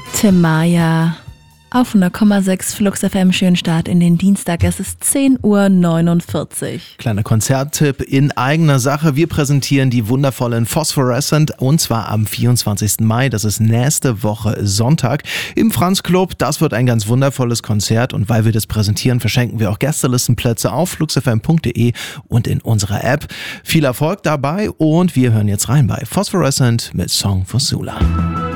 Tim Mayer auf 100,6 Flux FM. Schönen Start in den Dienstag. Es ist 10:49 Uhr. Kleiner Konzerttipp in eigener Sache. Wir präsentieren die wundervollen Phosphorescent und zwar am 24. Mai. Das ist nächste Woche Sonntag im Franz Club. Das wird ein ganz wundervolles Konzert und weil wir das präsentieren, verschenken wir auch Gästelistenplätze auf fluxfm.de und in unserer App. Viel Erfolg dabei und wir hören jetzt rein bei Phosphorescent mit Song for Sula.